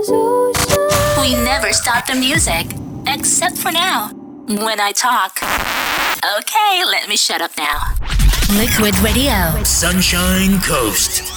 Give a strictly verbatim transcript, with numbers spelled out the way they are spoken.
We never stop the music, except for now, when I talk. Okay, let me shut up now. Liquid Radio. Sunshine Coast.